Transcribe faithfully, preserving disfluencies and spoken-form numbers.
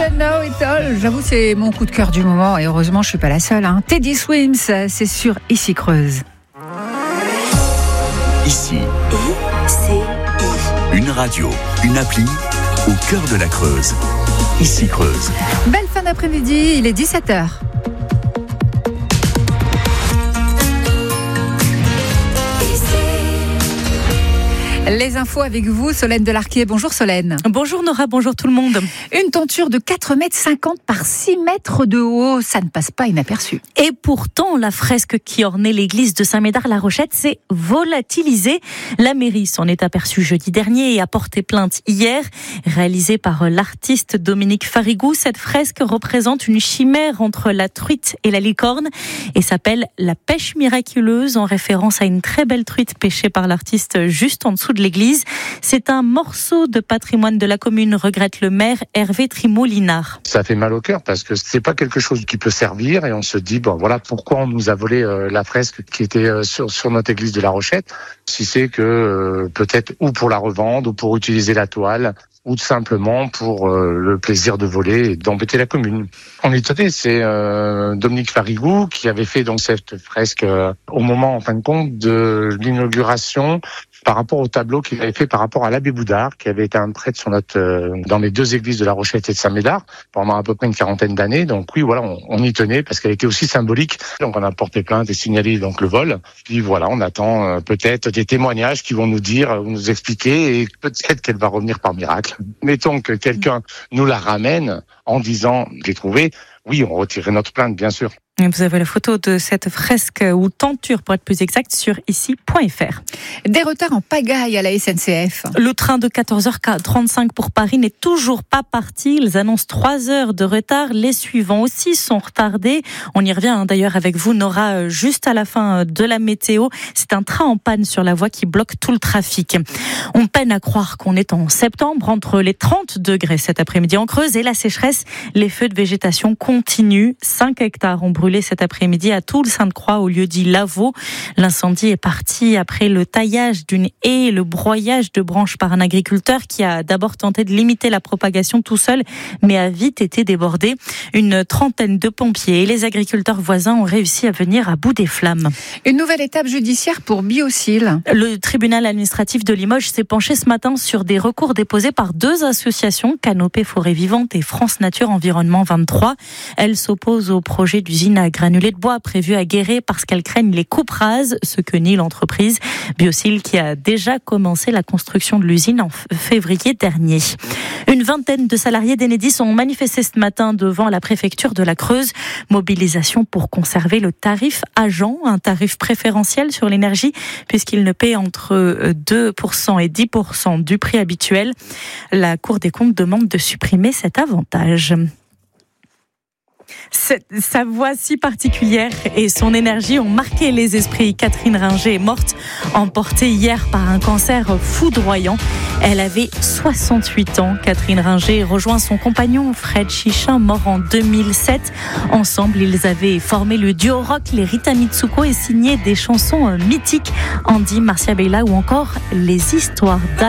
Don't Know It All. J'avoue, c'est mon coup de cœur du moment et heureusement, je suis pas la seule. Hein. Teddy Swims, c'est sur Ici Creuse. Ici, I C I. une radio, une appli au cœur de la Creuse. Ici Creuse. Belle fin d'après-midi, il est dix-sept heures. Les infos avec vous, Solène Delarquier. Bonjour Solène. Bonjour Nora, bonjour tout le monde. Une tenture de quatre mètres cinquante par six mètres de haut, ça ne passe pas inaperçu. Et pourtant, la fresque qui ornait l'église de Saint-Médard-la-Rochette s'est volatilisée. La mairie s'en est aperçue jeudi dernier et a porté plainte hier. Réalisée par l'artiste Dominique Farigou, cette fresque représente une chimère entre la truite et la licorne et s'appelle La pêche miraculeuse, en référence à une très belle truite pêchée par l'artiste juste en dessous de l'église. C'est un morceau de patrimoine de la commune, regrette le maire Hervé Trimot-Linard. Ça fait mal au cœur parce que c'est pas quelque chose qui peut servir et on se dit bon voilà pourquoi on nous a volé euh, la fresque qui était euh, sur sur notre église de la Rochette, si c'est que euh, peut-être ou pour la revendre ou pour utiliser la toile ou tout simplement pour euh, le plaisir de voler et d'embêter la commune. On est étonné, c'est euh, Dominique Farigou qui avait fait donc cette fresque euh, au moment en fin de compte de l'inauguration par rapport au tableau qu'il avait fait par rapport à l'abbé Boudard, qui avait été un prêtre sur notre, euh, dans les deux églises de la Rochette et de Saint-Médard pendant à peu près une quarantaine d'années. Donc oui, voilà, on, on y tenait parce qu'elle était aussi symbolique. Donc on a porté plainte et signalé donc le vol. Puis voilà, on attend euh, peut-être des témoignages qui vont nous dire, nous expliquer et peut-être qu'elle va revenir par miracle. Mettons que quelqu'un nous la ramène en disant « j'ai trouvé », oui, on retirerait notre plainte, bien sûr. Vous avez la photo de cette fresque ou tenture, pour être plus exact, sur ici point f r. Des retards en pagaille à la S N C F. Le train de quatorze heures trente-cinq pour Paris n'est toujours pas parti. Ils annoncent trois heures de retard. Les suivants aussi sont retardés. On y revient d'ailleurs avec vous, Nora, juste à la fin de la météo. C'est un train en panne sur la voie qui bloque tout le trafic. On peine à croire qu'on est en septembre, entre les trente degrés cet après-midi en Creuse et la sécheresse. Les feux de végétation continuent. cinq hectares ont brûlé cet après-midi à Toul-Sainte-Croix au lieu dit Lavaux. L'incendie est parti après le taillage d'une haie et le broyage de branches par un agriculteur qui a d'abord tenté de limiter la propagation tout seul, mais a vite été débordé. Une trentaine de pompiers et les agriculteurs voisins ont réussi à venir à bout des flammes. Une nouvelle étape judiciaire pour Biocil. Le tribunal administratif de Limoges s'est penché ce matin sur des recours déposés par deux associations, Canopée Forêt Vivante et France Nature Environnement vingt-trois. Elles s'opposent au projet d'usine à granulés de bois prévu à Guéret parce qu'elles craignent les coupes rases, ce que nie l'entreprise Biocil qui a déjà commencé la construction de l'usine en février dernier. Une vingtaine de salariés d'Enedis ont manifesté ce matin devant la préfecture de la Creuse. Mobilisation pour conserver le tarif agent, un tarif préférentiel sur l'énergie puisqu'il ne paie entre deux pour cent et dix pour cent du prix habituel. La Cour des comptes demande de supprimer cet avantage. Sa voix si particulière et son énergie ont marqué les esprits. Catherine Ringer est morte, emportée hier par un cancer foudroyant. Elle avait soixante-huit ans. Catherine Ringer rejoint son compagnon Fred Chichin, mort en deux mille sept. Ensemble, ils avaient formé le duo rock Les Rita Mitsuko et signé des chansons mythiques, Andy, Marcia Bella ou encore Les Histoires d'Anne.